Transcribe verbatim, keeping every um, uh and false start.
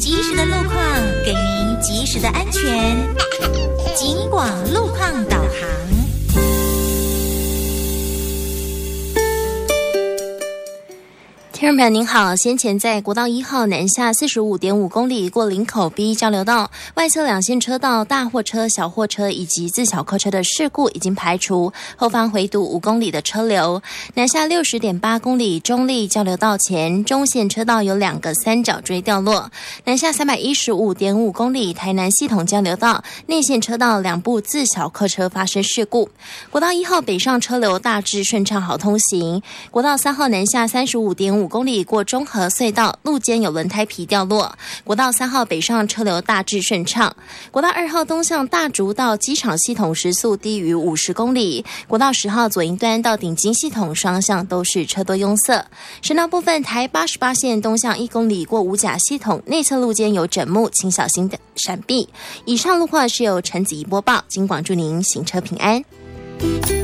及时的路况，给您及时的安全。警广路况导航。 听众朋友您好，先前在国道一号南下 四十五点五 公里过林口 B 交流道外侧两线车道大货车、小货车以及自小客车的事故已经排除，后方回堵五公里的车流。南下 六十点八 公里中立交流道前中线车道有两个三角锥掉落。南下 三百一十五点五 公里台南系统交流道内线车道两部自小客车发生事故。国道一号北上车流大致顺畅好通行。国道三号南下 三十五点五公里过中和隧道，路肩有轮胎皮掉落。国道三号北上车流大致顺畅。国道二号东向大竹到机场系统时速低于五十公里。国道十号左营端到顶金系统双向都是车多拥塞。省道部分，台八十八线东向一公里过五甲系统内侧路肩有枕木，请小心的闪避。以上路况是由陈子怡播报，经广祝您行车平安。